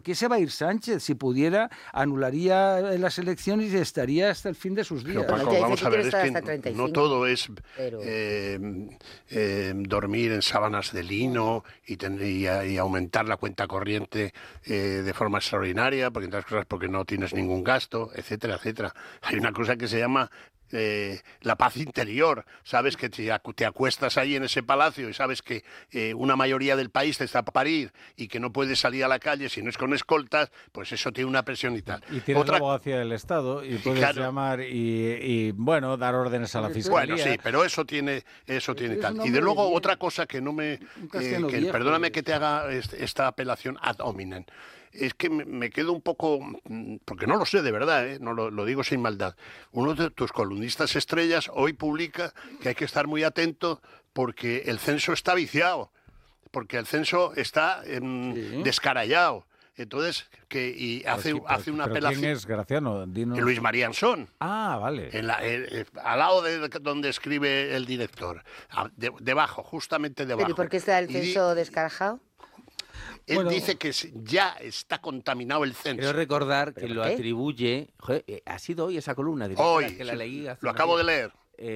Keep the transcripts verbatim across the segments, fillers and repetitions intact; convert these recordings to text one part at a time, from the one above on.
qué se va a ir Sánchez? Si pudiera, anularía las elecciones y estaría hasta el fin de sus días. Pero, Paco, vamos a ver, es que no todo es pero... eh, eh, dormir en sábanas de lino y, ten, y, y aumentar la cuenta corriente eh, de forma extraordinaria, porque entre otras cosas porque no tienes ningún gasto, etcétera, etcétera. Hay una cosa que se llama Eh, la paz interior. Sabes que te, te acuestas ahí en ese palacio y sabes que eh, una mayoría del país te está a parir y que no puedes salir a la calle si no es con escoltas, pues eso tiene una presión y tal. Y tienes Otra... la abogacía del Estado y puedes claro. llamar y, y, bueno, dar órdenes a la fiscalía. Bueno, sí, pero eso tiene eso tiene tal. Y de luego otra cosa que no me... Eh, que, viejo, perdóname que te haga esta apelación ad hominem. Es que me quedo un poco, porque no lo sé de verdad, ¿eh? No lo, lo digo sin maldad. Uno de tus columnistas estrellas hoy publica que hay que estar muy atento porque el censo está viciado, porque el censo está eh, sí. descarallado. Entonces, que y hace, pero, hace una pero apelación. ¿Quién es Graciano? Dinos... Luis María Ansón. Ah, vale. En la, eh, al lado de donde escribe el director, de, debajo, justamente debajo. ¿Pero y por qué está el censo di... descarajado? Él bueno, dice que ya está contaminado el censo. Quiero recordar que lo qué? atribuye... Joder, ha sido hoy esa columna. Hoy, que la leí hace lo acabo día. de leer.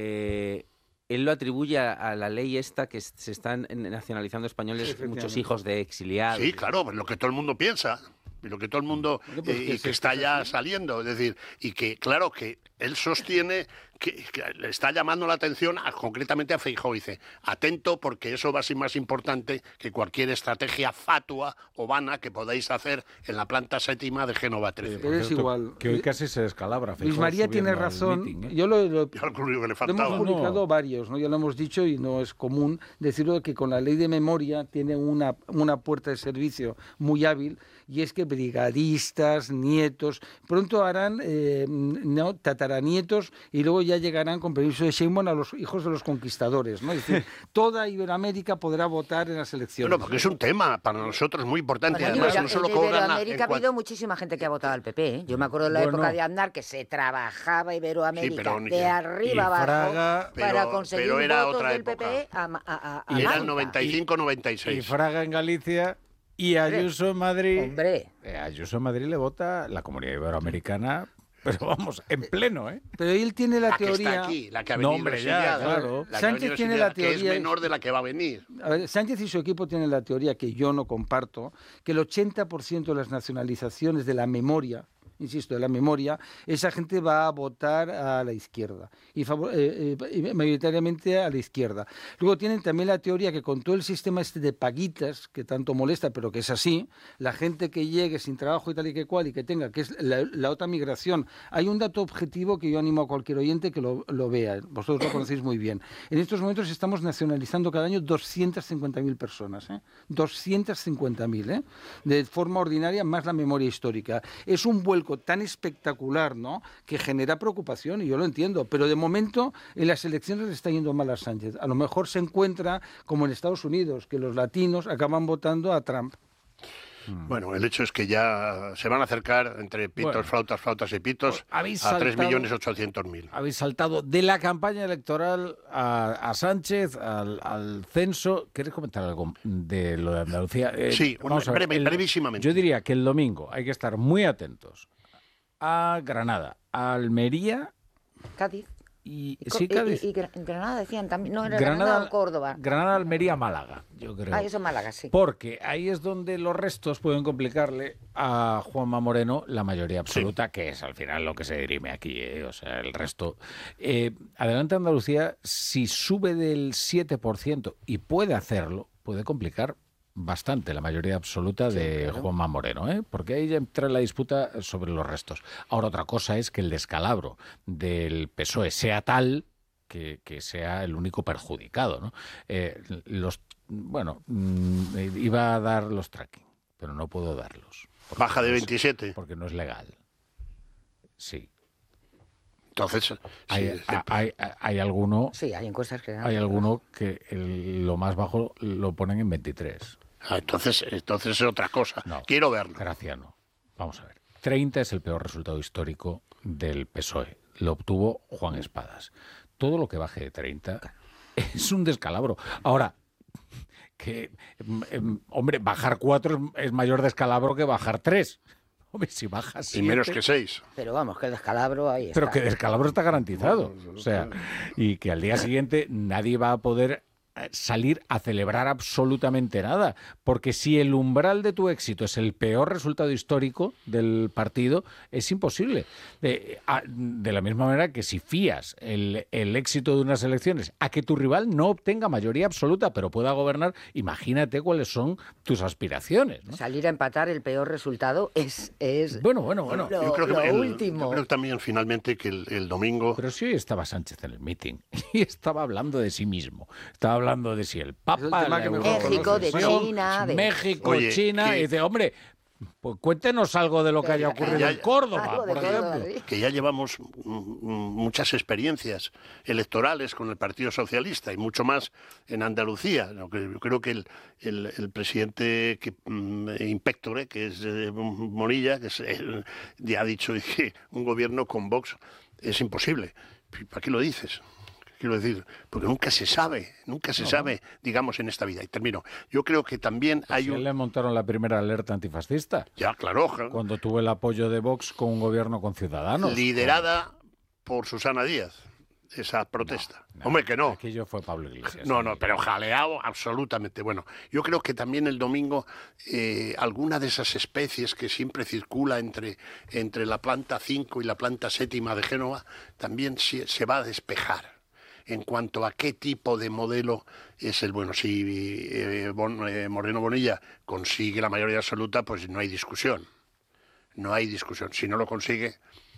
Eh, él lo atribuye a, a la ley esta que se están nacionalizando españoles, sí, muchos hijos de exiliados. Sí, claro, lo que todo el mundo piensa. Y lo que todo el mundo... Eh, y que está ya saliendo. Es decir, y que, claro, que él sostiene... Que, que le está llamando la atención a, concretamente a Feijóo. Dice, atento porque eso va a ser más importante que cualquier estrategia fatua o vana que podáis hacer en la planta séptima de Génova trece. Pero es igual. Que hoy casi se descalabra. Luis María tiene razón. Meeting, ¿eh? Yo lo, lo, ya lo, que le lo hemos publicado no. varios, ¿no? Ya lo hemos dicho y no es común decirlo que con la ley de memoria tiene una, una puerta de servicio muy hábil y es que brigadistas, nietos, pronto harán eh, no, tataranietos y luego ya ya llegarán con permiso de Sheinbaum a los hijos de los conquistadores, ¿no? Es decir, toda Iberoamérica podrá votar en las elecciones. Bueno, porque es un tema para nosotros muy importante. Bueno, además, en no solo en Iberoamérica ha habido muchísima gente que ha votado al P P, ¿eh? Yo me acuerdo de la bueno, época de Aznar que se trabajaba Iberoamérica sí, de arriba abajo Fraga, para pero, conseguir pero era votos otra del época. P P a, a, a, a y era el noventa y cinco noventa y seis. Y Fraga en Galicia... Y Ayuso en Madrid... Hombre. Eh, Ayuso en Madrid le vota la Comunidad Iberoamericana... Pero vamos, en pleno, ¿eh? Pero él tiene la, la teoría... Que está aquí, la que ha venido no, hombre, ya, claro. La Sánchez tiene la teoría... Que es menor de la que va a venir. A ver, Sánchez y su equipo tienen la teoría, que yo no comparto, que el ochenta por ciento de las nacionalizaciones de la memoria, insisto, de la memoria, esa gente va a votar a la izquierda, y favor, eh, eh, mayoritariamente a la izquierda. Luego tienen también la teoría que con todo el sistema este de paguitas, que tanto molesta, pero que es así, la gente que llegue sin trabajo y tal y que cual, y que tenga, que es la, la otra migración, hay un dato objetivo que yo animo a cualquier oyente que lo, lo vea, vosotros lo conocéis muy bien. En estos momentos estamos nacionalizando cada año doscientas cincuenta mil personas, ¿eh? doscientas cincuenta mil, ¿eh? De forma ordinaria, más la memoria histórica. Es un vuelco tan espectacular, ¿no?, que genera preocupación, y yo lo entiendo, pero de momento en las elecciones le está yendo mal a Sánchez. A lo mejor se encuentra como en Estados Unidos, que los latinos acaban votando a Trump. Bueno, el hecho es que ya se van a acercar entre pitos, bueno, flautas, flautas y pitos a tres millones ochocientos mil. Habéis saltado de la campaña electoral a, a Sánchez, al, al censo. ¿Quieres comentar algo de lo de Andalucía? Eh, sí, vamos a ver, breve, el, brevísimamente. Yo diría que el domingo hay que estar muy atentos a Granada, a Almería... Cádiz. Y, y, sí, Cádiz. y, y, y Granada decían también, no era Granada, Granada o Córdoba. Granada, Almería, Málaga, yo creo. Ah, eso Málaga, sí. Porque ahí es donde los restos pueden complicarle a Juanma Moreno la mayoría absoluta, sí, que es al final lo que se dirime aquí, ¿eh? O sea, el resto. Eh, Adelante Andalucía, si sube del siete por ciento y puede hacerlo, puede complicar bastante la mayoría absoluta sí, de claro. Juanma Moreno, ¿eh? Porque ahí ya entra la disputa sobre los restos. Ahora, otra cosa es que el descalabro del P S O E sea tal que, que sea el único perjudicado, ¿no? Eh, los, bueno, mmm, iba a dar los tracking, pero no puedo darlos. Baja de veintisiete. Es, porque no es legal. Sí. Entonces, sí, hay, hay, hay, hay alguno... Sí, hay encuestas que... Hay alguno que el, lo más bajo lo ponen en veintitrés. Ah, entonces, entonces es otra cosa. No, quiero verlo. Graciano. Vamos a ver. treinta es el peor resultado histórico del P S O E. Lo obtuvo Juan Espadas. Todo lo que baje de treinta es un descalabro. Ahora, que, eh, hombre, bajar cuatro es mayor descalabro que bajar tres. Hombre, si bajas siete... Y menos que seis. Pero vamos, que el descalabro ahí está. Pero que el descalabro está garantizado. O sea, y que al día siguiente nadie va a poder salir a celebrar absolutamente nada, porque si el umbral de tu éxito es el peor resultado histórico del partido, es imposible. De, a, de la misma manera que si fías el, el éxito de unas elecciones a que tu rival no obtenga mayoría absoluta, pero pueda gobernar, imagínate cuáles son tus aspiraciones, ¿no? Salir a empatar el peor resultado es, es bueno, bueno, bueno. lo, yo creo que lo el, último. Yo creo también finalmente que el, el domingo... Pero sí, hoy estaba Sánchez en el meeting y estaba hablando de sí mismo. Estaba hablando de si el Papa, la México, de China, de... México, Oye, China, que... y dice, hombre, pues cuéntenos algo de lo que haya ocurrido ya, en Córdoba, por Córdoba, ejemplo. ¿sí? Que ya llevamos muchas experiencias electorales con el Partido Socialista y mucho más en Andalucía. Yo creo que el, el, el presidente que, Impectore, que es eh, Monilla, que es, eh, ya ha dicho que un gobierno con Vox es imposible. ¿Para qué lo dices? Quiero decir, porque nunca se sabe, nunca se no. sabe, digamos, en esta vida. Y termino. Yo creo que también pues hay si un... le montaron la primera alerta antifascista. Ya, claro. Cuando tuvo el apoyo de Vox con un gobierno con Ciudadanos. Liderada con... por Susana Díaz, esa protesta. No, no, Hombre, que no. Aquello fue Pablo Iglesias. No, no, pero jaleado absolutamente. Bueno, yo creo que también el domingo eh, alguna de esas especies que siempre circula entre, entre la planta cinco y la planta séptima de Génova también se, se va a despejar. En cuanto a qué tipo de modelo es el bueno. Si eh, bon, eh, Moreno Bonilla consigue la mayoría absoluta, pues no hay discusión. No hay discusión. Si no lo consigue,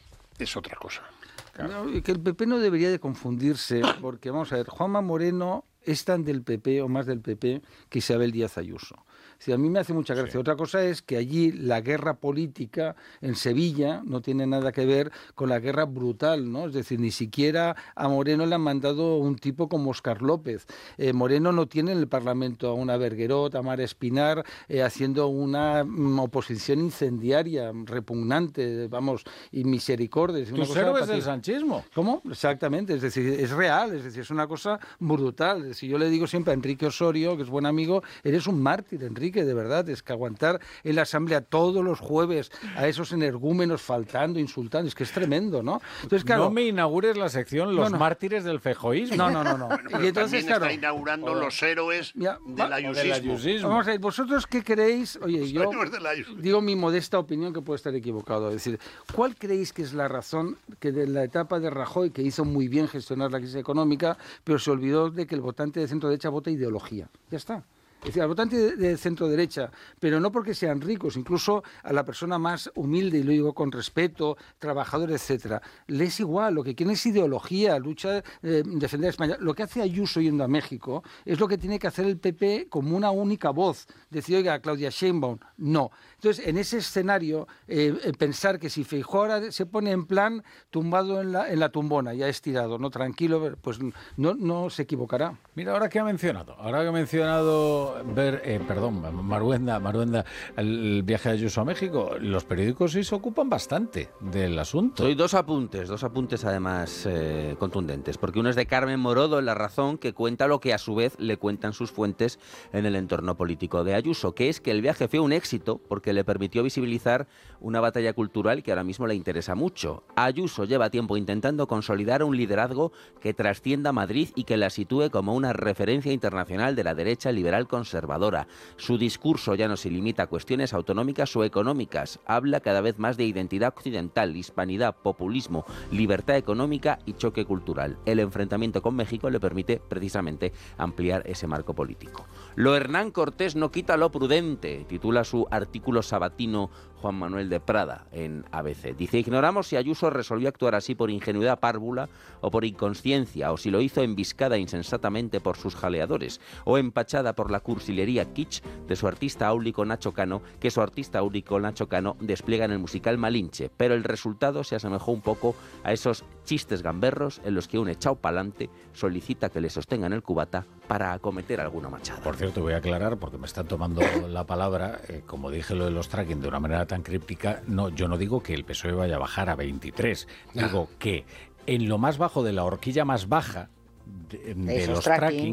es otra cosa. Claro. No, que el P P no debería de confundirse, porque vamos a ver, Juanma Moreno es tan del P P o más del P P que Isabel Díaz Ayuso. Sí, a mí me hace mucha gracia. Sí. Otra cosa es que allí la guerra política en Sevilla no tiene nada que ver con la guerra brutal, ¿no? Es decir, ni siquiera a Moreno le han mandado un tipo como Óscar López. Eh, Moreno no tiene en el Parlamento a una Berguerot, a Mara Espinar, eh, haciendo una mm, oposición incendiaria, repugnante, vamos, y misericordia. Tus héroes del sanchismo. ¿Cómo? Exactamente, es decir, es real, es decir, es una cosa brutal. Es decir, yo le digo siempre a Enrique Osorio, que es buen amigo, eres un mártir, Enrique, de verdad, es que aguantar en la Asamblea todos los jueves a esos energúmenos faltando, insultando, es que es tremendo, ¿no? Entonces, claro, no me inaugures la sección Los no, no. mártires del fejoísmo. No, no, no. no. Bueno, y entonces, claro, está inaugurando oh. los héroes ya, del ayusismo. Vamos a ver, ¿vosotros qué creéis? Oye, yo digo mi modesta opinión, que puede estar equivocado. Es decir, ¿cuál creéis que es la razón que de la etapa de Rajoy, que hizo muy bien gestionar la crisis económica, pero se olvidó de que el votante de centro derecha vota ideología? Ya está. Es decir, al votante de, de centro-derecha, pero no porque sean ricos, incluso a la persona más humilde, y lo digo con respeto, trabajador, etcétera, le es igual, lo que quiere es ideología, lucha, eh, defender a España. Lo que hace Ayuso yendo a México es lo que tiene que hacer el P P como una única voz, decir, oiga, Claudia Sheinbaum, no. Entonces, en ese escenario, eh, eh, pensar que si Feijóo ahora se pone en plan tumbado en la, en la tumbona, ya estirado, no tranquilo, pues no, no se equivocará. Mira, ahora que ha mencionado, ahora que ha mencionado ver, eh, perdón, Maruenda, Maruenda, el viaje de Ayuso a México, los periódicos sí se ocupan bastante del asunto. Hay dos apuntes, dos apuntes además eh, contundentes, porque uno es de Carmen Morodo en La Razón, que cuenta lo que a su vez le cuentan sus fuentes en el entorno político de Ayuso, que es que el viaje fue un éxito porque le permitió visibilizar una batalla cultural que ahora mismo le interesa mucho. Ayuso lleva tiempo intentando consolidar un liderazgo que trascienda a Madrid y que la sitúe como una referencia internacional de la derecha liberal conservadora. Su discurso ya no se limita a cuestiones autonómicas o económicas. Habla cada vez más de identidad occidental, hispanidad, populismo, libertad económica y choque cultural. El enfrentamiento con México le permite precisamente ampliar ese marco político. Lo Hernán Cortés no quita lo prudente, titula su artículo sabatino Juan Manuel de Prada en A B C. Dice, ignoramos si Ayuso resolvió actuar así por ingenuidad párvula o por inconsciencia, o si lo hizo embiscada insensatamente por sus jaleadores, o empachada por la cursilería kitsch de su artista áulico Nacho Cano, que su artista áulico Nacho Cano despliega en el musical Malinche, pero el resultado se asemejó un poco a esos chistes gamberros en los que un echao pa'lante solicita que le sostengan el cubata para acometer alguna machada. Por cierto, voy a aclarar, porque me están tomando la palabra, eh, como dije lo de los tracking de una manera tan críptica, no, yo no digo que el P S O E vaya a bajar a veintitrés, digo ah. que en lo más bajo de la horquilla más baja de, de los tracking, tracking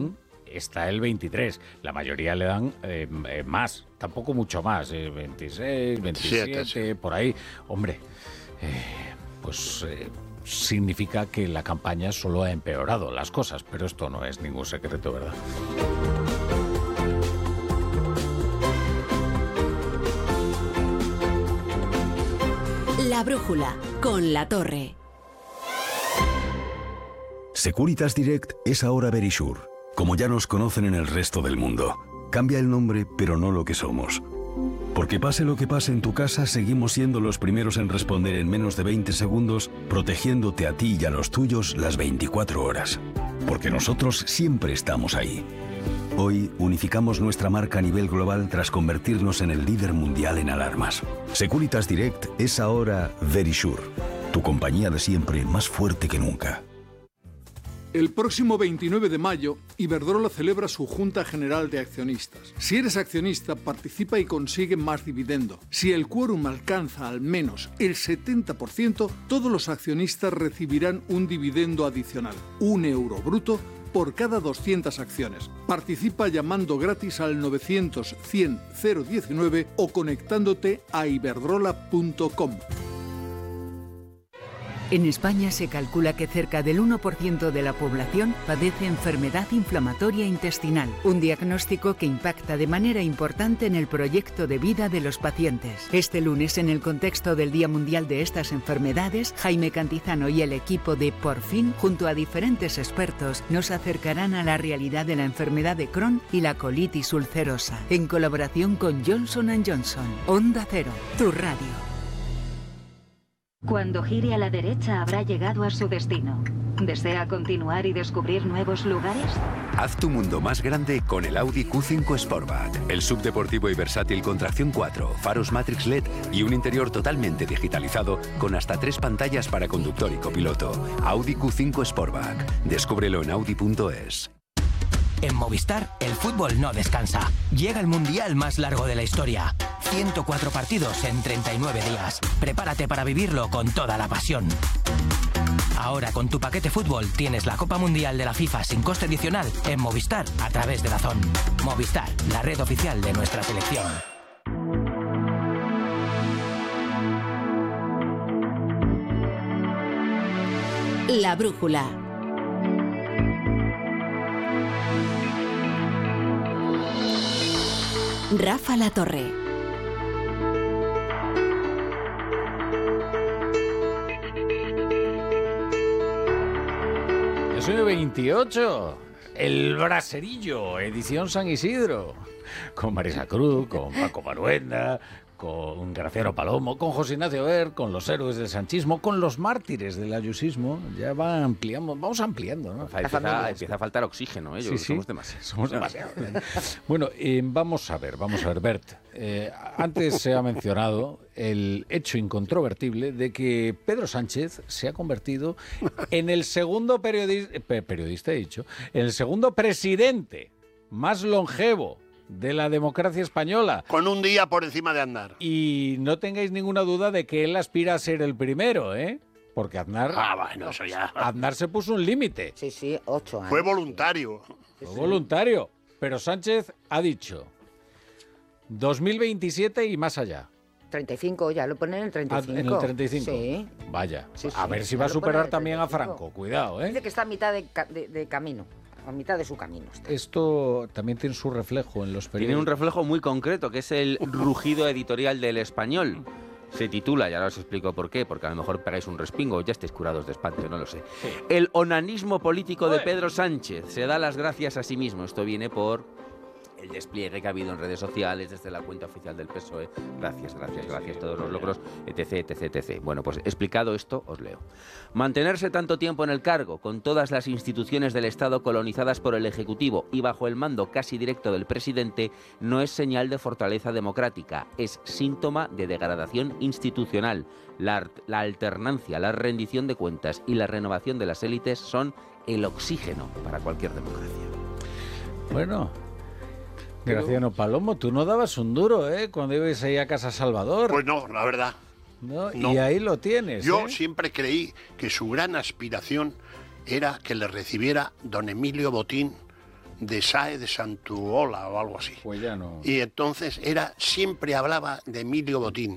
está el veintitrés. La mayoría le dan eh, eh, más, tampoco mucho más, eh, veintiséis, veintisiete, sí. Por ahí. Hombre, eh, pues eh, significa que la campaña solo ha empeorado las cosas, pero esto no es ningún secreto, ¿verdad? La brújula, con La Torre. Securitas Direct es ahora Verisure, como ya nos conocen en el resto del mundo. Cambia el nombre, pero no lo que somos. Porque pase lo que pase en tu casa, seguimos siendo los primeros en responder en menos de veinte segundos, protegiéndote a ti y a los tuyos las veinticuatro horas. Porque nosotros siempre estamos ahí. Hoy unificamos nuestra marca a nivel global tras convertirnos en el líder mundial en alarmas. Securitas Direct es ahora Verisure, tu compañía de siempre más fuerte que nunca. El próximo veintinueve de mayo, Iberdrola celebra su Junta General de Accionistas. Si eres accionista, participa y consigue más dividendo. Si el quórum alcanza al menos el setenta por ciento, todos los accionistas recibirán un dividendo adicional, un euro bruto, por cada doscientas acciones. Participa llamando gratis al novecientos cien cero diecinueve o conectándote a iberdrola punto com. En España se calcula que cerca del uno por ciento de la población padece enfermedad inflamatoria intestinal, un diagnóstico que impacta de manera importante en el proyecto de vida de los pacientes. Este lunes, en el contexto del Día Mundial de estas enfermedades, Jaime Cantizano y el equipo de Por Fin, junto a diferentes expertos, nos acercarán a la realidad de la enfermedad de Crohn y la colitis ulcerosa, en colaboración con Johnson and Johnson. Onda Cero, tu radio. Cuando gire a la derecha habrá llegado a su destino. ¿Desea continuar y descubrir nuevos lugares? Haz tu mundo más grande con el Audi Q cinco Sportback. El subdeportivo y versátil con tracción cuatro, faros Matrix L E D y un interior totalmente digitalizado con hasta tres pantallas para conductor y copiloto. Audi Q cinco Sportback. Descúbrelo en audi punto es. En Movistar, el fútbol no descansa. Llega el mundial más largo de la historia. ciento cuatro partidos en treinta y nueve días. Prepárate para vivirlo con toda la pasión. Ahora con tu paquete fútbol tienes la Copa Mundial de la FIFA sin coste adicional en Movistar a través de DAZN. Movistar, la red oficial de nuestra selección. La brújula. Rafa La Torre. Yo soy veintiocho, el Braserillo, edición San Isidro, con Marisa Cruz, con Paco Maruenda, con Graciano Palomo, con José Ignacio Ver, con los héroes del sanchismo, con los mártires del ayusismo. Ya va ampliando, vamos ampliando, ¿no? Empieza, empieza a faltar oxígeno, ¿eh? Yo sí, sí. Somos demasiados. Somos demasiados. Bueno, eh, vamos a ver, vamos a ver, Bert. Eh, antes se ha mencionado el hecho incontrovertible de que Pedro Sánchez se ha convertido en el segundo periodista, eh, periodista he dicho, en el segundo presidente más longevo de la democracia española. Con un día por encima de Aznar. Y no tengáis ninguna duda de que él aspira a ser el primero, ¿eh? Porque Aznar... Ah, bueno, eso ya... Aznar se puso un límite. Sí, sí, ocho años. Fue voluntario. Fue voluntario. Pero Sánchez ha dicho dos mil veintisiete y más allá. treinta y cinco, ya lo ponen en el treinta y cinco. Ah, ¿en el treinta y cinco? Sí. Vaya. Sí, sí, a ver si ya va a lo superar ponen también en el a Franco. Cuidado, ¿eh? Dice que está a mitad de, de, de camino. A mitad de su camino. Está. Esto también tiene su reflejo en los periódicos. Tiene un reflejo muy concreto, que es el rugido editorial del Español. Se titula, y ahora os explico por qué, porque a lo mejor pegáis un respingo o ya estéis curados de espanto, no lo sé. Sí. El onanismo político de Pedro Sánchez se da las gracias a sí mismo. Esto viene por el despliegue que ha habido en redes sociales desde la cuenta oficial del P S O E. Gracias, gracias, gracias, todos los logros, etc, etc, etc. Bueno, pues explicado esto, os leo. Mantenerse tanto tiempo en el cargo, con todas las instituciones del Estado colonizadas por el Ejecutivo y bajo el mando casi directo del presidente, no es señal de fortaleza democrática, es síntoma de degradación institucional. La, la alternancia, la rendición de cuentas y la renovación de las élites son el oxígeno para cualquier democracia. Bueno... Graciano Palomo, tú no dabas un duro, ¿eh? Cuando ibas ahí a Casa Salvador. Pues no, la verdad. ¿No? No. Y ahí lo tienes. Yo ¿eh? siempre creí que su gran aspiración era que le recibiera don Emilio Botín de Sae de Santuola o algo así. Pues ya no. Y entonces era siempre hablaba de Emilio Botín.